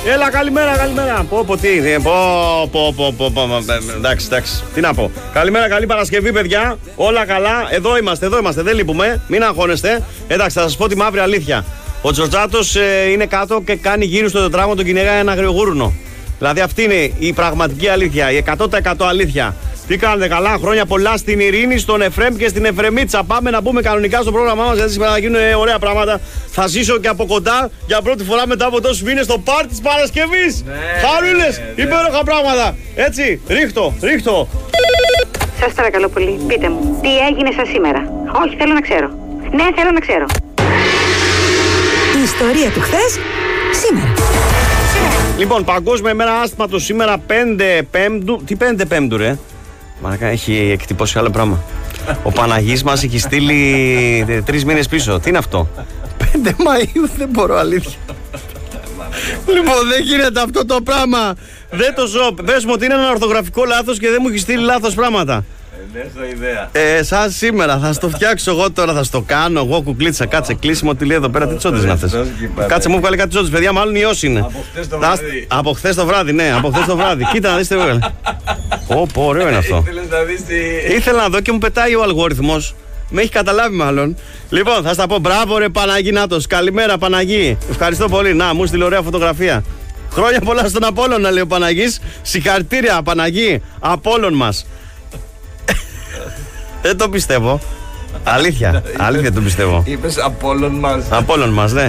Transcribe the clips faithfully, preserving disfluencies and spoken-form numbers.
Έλα, καλημέρα, καλημέρα. Πω, πω, τι είναι. Πω, πω, πω, πω, πω. Εντάξει, εντάξει. Τι να πω. Καλημέρα, καλή Παρασκευή, παιδιά. Όλα καλά. Εδώ είμαστε, εδώ είμαστε. Δεν λείπουμε. Μην αγχώνεστε. Εντάξει, θα σας πω τη μαύρη αλήθεια. Ο Τζορτζάτος ε, είναι κάτω και κάνει γύρω στο τετράγωνο, τον κυνηγάει ένα αγριογούρνο. Δηλαδή αυτή είναι η πραγματική αλήθεια, η εκατό τοις εκατό αλήθεια. Τι κάνετε, καλά, χρόνια πολλά στην Ειρήνη, στον Εφρέμ και στην Εφρεμίτσα. Πάμε να μπούμε κανονικά στο πρόγραμμά μας, γιατί σήμερα θα γίνουν ωραία πράγματα. Θα ζήσω και από κοντά για πρώτη φορά μετά από τόσους μήνες στο πάρτι της Παρασκευής. Ναι, χαρούλες, ναι, υπέροχα πράγματα. Έτσι, ρίχτω, ρίχτω. Σας παρακαλώ πολύ, πείτε μου, τι έγινε σας σήμερα? Όχι, θέλω να ξέρω. Ναι, θέλω να ξέρω. Η ιστορία του χθες, σήμερα. Λοιπόν, Παγκόσμια ημέρα άσθματος σήμερα πέντε Πέμπτου. Τι πέντε Πέμπτου, ρε? Μαρακα, έχει εκτυπώσει άλλο πράγμα. Ο Παναγής μας έχει στείλει τρεις μήνες πίσω. Τι είναι αυτό? πέντε Μαΐου, δεν μπορώ, αλήθεια. Λοιπόν, δεν γίνεται αυτό το πράγμα. Δεν το ζω. Πες μου ότι είναι ένα ορθογραφικό λάθος και δεν μου έχει στείλει λάθος πράγματα. Ε, σαν σήμερα θα στο φτιάξω εγώ τώρα, θα στο κάνω εγώ κουκλίτσα. Κάτσε κλείσιμο, τι λέει εδώ πέρα, τι τσόντες είναι αυτές? Κάτσε, μου βγάλε κάτι τσόντες, παιδιά, μάλλον ιός είναι. Από χθες το βράδυ, ναι, από χθες το βράδυ. Κοίτα να δεις τι έβγαλε. Πω, πω, ωραίο είναι αυτό. Ήθελα να δω και μου πετάει ο αλγόριθμος. Με έχει καταλάβει μάλλον. Λοιπόν, θα στα πω μπράβο ρε Παναγί Νάτος. Καλημέρα Παναγί. Ευχαριστώ πολύ. Να, μου στείλε ωραία φωτογραφία. Χρόνια πολλά στον Απόλλωνα, λέει ο Παναγής. Συγχαρητήρια Παναγί, Απόλλων μας. Δεν το πιστεύω. Αλήθεια, αλήθεια το πιστεύω. Είπες Απόλλων μας. Απόλλων μας, ναι.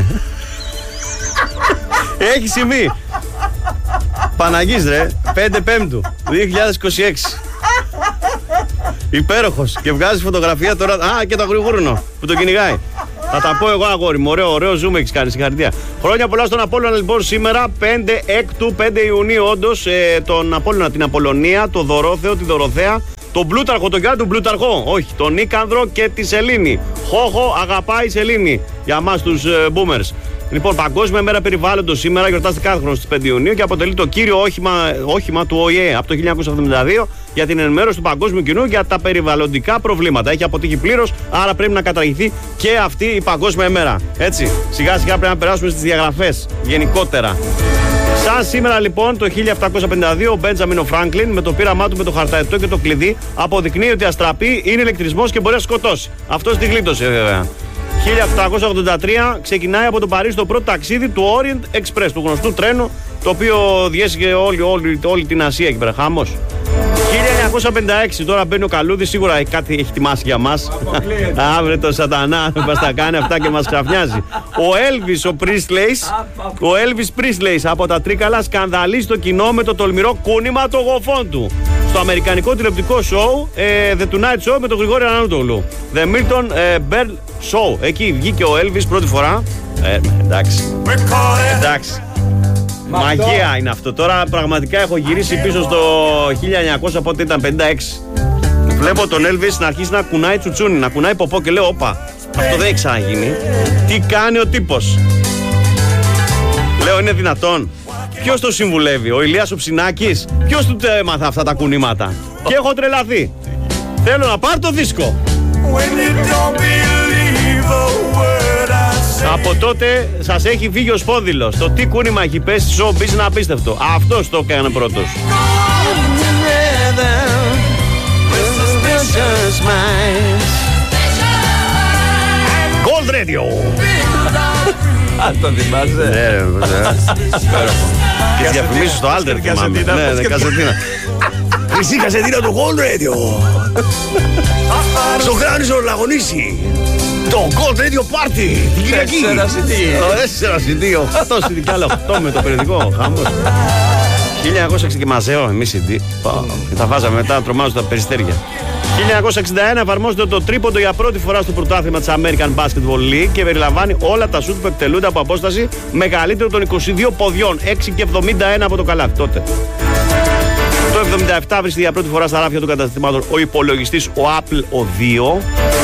Έχει συμβεί. Παναγής ρε, πέντε Πέμπτου δύο χιλιάδες είκοσι έξι. Υπέροχος. Και βγάζει φωτογραφία τώρα. Α, και το αγριογούρνο που τον κυνηγάει. Θα τα πω εγώ, αγόρι μου. Ωραίο, ωραίο zoom έχεις κάνει. Συγχαρητήρια. Χρόνια πολλά στον Απόλλωνα, λοιπόν, σήμερα πέντε Έκτου, πέντε Ιουνίου, όντως, ε, τον Απόλλωνα, την Απολλωνία, τον Δωρόθεο, τη Δωροθέα, τον Πλούταρχο, τον Γιάννη του Πλούταρχο. Όχι, τον Νίκανδρο και τη Σελήνη. Χόχο, αγαπάει η Σελήνη. Για εμάς τους ε, boomers. Λοιπόν, Παγκόσμια Μέρα Περιβάλλοντος σήμερα γιορτάζεται κάθε χρόνο στις πέντε Ιουνίου και αποτελεί το κύριο όχημα, όχημα του Ο Η Ε από το χίλια εννιακόσια εβδομήντα δύο για την ενημέρωση του παγκόσμιου κοινού για τα περιβαλλοντικά προβλήματα. Έχει αποτύχει πλήρως, άρα πρέπει να καταργηθεί και αυτή η Παγκόσμια Μέρα. Έτσι, σιγά σιγά πρέπει να περάσουμε στις διαγραφές γενικότερα. Σαν σήμερα λοιπόν το χίλια επτακόσια πενήντα δύο ο Μπέντζαμιν ο Φράγκλιν με το πείραμά του με το χαρταετό και το κλειδί αποδεικνύει ότι η αστραπή είναι ηλεκτρισμός και μπορεί να σκοτώσει. Αυτό τη γλίτωσε βέβαια. χίλια επτακόσια ογδόντα τρία ξεκινάει από το Παρίσι το πρώτο ταξίδι του Orient Express, του γνωστού τρένου, το οποίο διέσυγε όλη, όλη, όλη την Ασία εκεί πέρα. Χαμός. χίλια εννιακόσια πενήντα έξι τώρα μπαίνει ο Καλούδης, σίγουρα κάτι έχει ετοιμάσει για μας. Αύριο το σατανά μας τα κάνει αυτά και μας ξαφνιάζει. Ο Elvis ο Presley, ο Elvis Presley από τα Τρίκαλα σκανδαλίζει το κοινό με το τολμηρό κούνημα των γοφών του. Στο αμερικανικό τηλεοπτικό show uh, The Tonight Show με τον Γρηγόρη Ανανούτογλου. The Milton uh, Berle Show. Εκεί βγήκε ο Elvis πρώτη φορά. Ε, εντάξει. Εντάξει. Μαγεία είναι αυτό. Τώρα πραγματικά έχω γυρίσει πίσω στο χίλια εννιακόσια, πότε ήταν, πενήντα έξι. Βλέπω τον Elvis να αρχίσει να κουνάει τσουτσούνι, να κουνάει ποπό και λέω όπα, αυτό δεν έχει ξαναγίνει. Τι κάνει ο τύπος? Λέω, είναι δυνατόν? Ποιος το συμβουλεύει, ο Ηλίας ο Ψινάκης? Ποιος του έμαθε αυτά τα κουνήματα? Και έχω τρελαθεί. Θέλω να πάρω το δίσκο. Από τότε σας έχει φύγει ο σπόνδυλος. Το τι κούνημα έχει πέσει στο showbiz είναι απίστευτο. Αυτός το έκανε πρώτος. Gold Radio. Αν το θυμάσαι. Ναι ρε, και τις διαφημίσεις στο Alter θυμάμαι. Ναι, ναι, κασετίνα. Χρυσή κασετίνα του Gold Radio. Στο Χράνισο Λαγωνίσι. Το Gold Radio Party. Την Κυριακή. Τέσσερα σι ντι. οκτώ σι ντι κι άλλο οκτώ με το περιοδικό. Χαμός. χίλια εννιακόσια έξι και μαζέω εμείς σι ντι. Τα βάζαμε μετά, τρομάζω τα περιστέρια. χίλια εννιακόσια εξήντα ένα εφαρμόζεται το τρίποντο για πρώτη φορά στο πρωτάθλημα της American Basketball League και περιλαμβάνει όλα τα σουτ που εκτελούνται από απόσταση μεγαλύτερο των είκοσι δύο ποδιών, έξι και εβδομήντα ένα από το καλάθι τότε. Το εβδομήντα επτά βρίσκεται για πρώτη φορά στα ράφια των καταστημάτων ο υπολογιστής ο Apple ο δύο.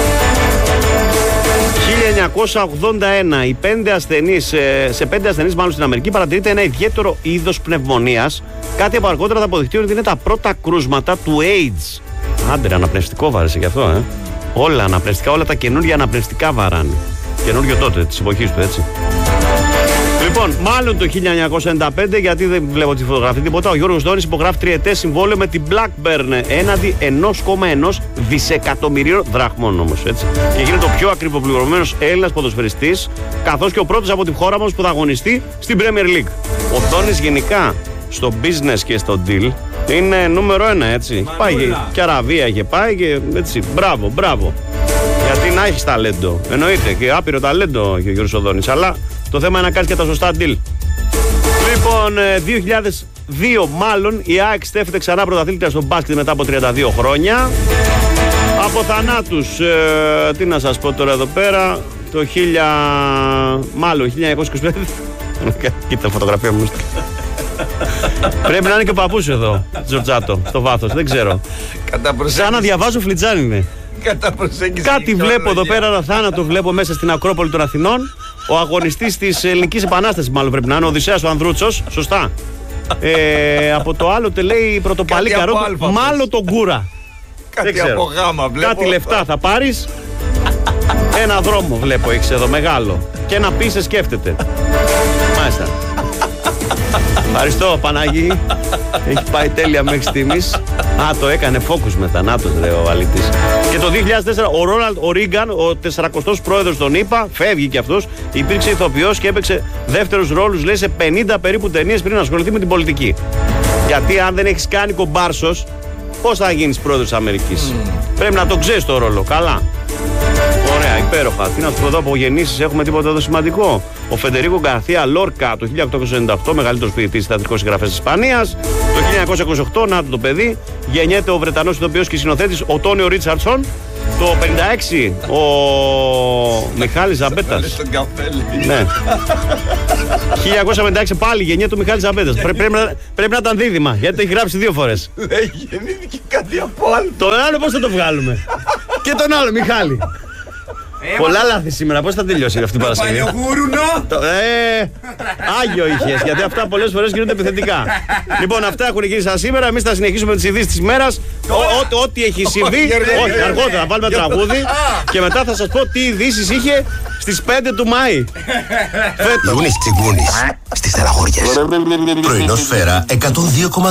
χίλια εννιακόσια ογδόντα ένα οι πέντε ασθενείς, σε πέντε ασθενείς μάλλον στην Αμερική παρατηρείται ένα ιδιαίτερο είδος πνευμονίας. Κάτι από αργότερα θα αποδειχτεί ότι είναι τα πρώτα κρούσματα του AIDS. Άντε, αναπνευστικό βάρεσε γι' αυτό, ε. Όλα αναπνευστικά, όλα τα καινούργια αναπνευστικά βαράνε. Καινούργιο τότε, της εποχής του, έτσι. Λοιπόν, Λοιπόν, μάλλον το χίλια εννιακόσια ενενήντα πέντε, γιατί δεν βλέπω τη φωτογραφία τίποτα, ο Γιώργος Δόνης υπογράφει τριετές συμβόλαιο με την Blackburn έναντι ένα κόμμα ένα δισεκατομμυρίων δραχμών όμως. Έτσι. Και γίνεται ο πιο ακριβοπληρωμένος Έλληνας ποδοσφαιριστής, καθώς και ο πρώτος από τη χώρα μας που θα αγωνιστεί στην Premier League. Ο Δόνης γενικά στο business και στο deal είναι νούμερο ένα, έτσι. Πάει και Αραβία είχε πάει και έτσι. Μπράβο, μπράβο. Γιατί να έχει ταλέντο. Εννοείται και άπειρο ταλέντο έχει ο Γιώργος Οδόνης. Αλλά το θέμα είναι να κάνει και τα σωστά deal. Λοιπόν, δύο χιλιάδες δύο μάλλον η ΑΕΚ στέφεται ξανά πρωταθλήτρια στο μπάσκετ μετά από τριάντα δύο χρόνια. Από θανάτους, ε, τι να σας πω τώρα εδώ πέρα, το χίλια, μάλλον χίλια εννιακόσια είκοσι πέντε. Κοίτα φωτογραφία μου. Πρέπει να είναι και ο παππούς εδώ, Τζορτζάτο, στο βάθος, δεν ξέρω. Σαν να διαβάζω φλιτζάν είναι. Κάτι βλέπω εδώ πέρα, ένα θάνατο βλέπω μέσα στην Ακρόπολη των Αθηνών. Ο αγωνιστής της Ελληνικής Επανάστασης, μάλλον πρέπει να είναι, ο Οδυσσέας ο Ανδρούτσος, σωστά. Ε, από το άλλο τε λέει πρωτοπαλί καρό, μάλλον τον Κούρα. Κάτι από γάμα βλέπω. Κάτι λεφτά θα πάρεις. Ένα δρόμο βλέπω έχεις εδώ μεγάλο. Και ένα πει σε σκέφτεται. Μάλιστα. Ευχαριστώ Παναγί. Έχει πάει τέλεια μέχρι στιγμής. Α, το έκανε focus με θανάτος, λέει ο αλήτης. Και το δύο χιλιάδες τέσσερα ο Ρόναλντ ο Ρίγκαν, ο τεσσαρακοστός πρόεδρος των ΗΠΑ, φεύγει και αυτός, υπήρξε ηθοποιός και έπαιξε δεύτερους ρόλους, λέει, σε πενήντα περίπου ταινίες πριν να ασχοληθεί με την πολιτική. Γιατί αν δεν έχεις κάνει κομπάρσος, πώς θα γίνεις πρόεδρος της Αμερικής? Mm. Πρέπει να το ξέρεις το ρόλο, καλά. Ωραία, υπέροχα. Τι να σου πω εδώ από γεννήσεις, έχουμε τίποτα εδώ σημαντικό? Ο Φεντερίκο Γκαρθία Λόρκα το χίλια οκτακόσια ενενήντα οκτώ, μεγαλύτερος ποιητής θεατρικός συγγραφέας της Ισπανίας. Το χίλια εννιακόσια είκοσι οκτώ, να το παιδί, γεννιέται ο Βρετανός ηθοποιός και σκηνοθέτης ο Τόνιο Ρίτσαρτσον. Το πενήντα έξι ο Μιχάλης Ζαμπέτας. Ναι. χίλια εννιακόσια πενήντα έξι πάλι γεννιέται ο Μιχάλης Ζαμπέτας. Πρέ, πρέπει, να, πρέπει να ήταν δίδυμα, γιατί το έχει γράψει δύο φορές. Λέει γεννήθηκε κάτι από άλλο. Τον άλλο πώς θα το βγάλουμε? Και τον άλλο Μιχάλη. Ε, πολλά λάθη σήμερα, πώς θα τελειώσει αυτή η Παρασκευή? Ε, Άγιο είχες, γιατί αυτά πολλές φορές γίνονται επιθετικά. Λοιπόν, αυτά έχουν γίνει σαν σήμερα. Εμείς θα συνεχίσουμε με τις ειδήσεις της μέρας. Ό,τι έχει συμβεί. Όχι, αργότερα θα βάλουμε τραγούδι και μετά θα σας πω τι ειδήσεις είχε στις πέντε του Μάη. Λούνις Τσιγκούνης στις Στεναχώριες. Πρωινό Σφαίρα εκατόν δύο κόμμα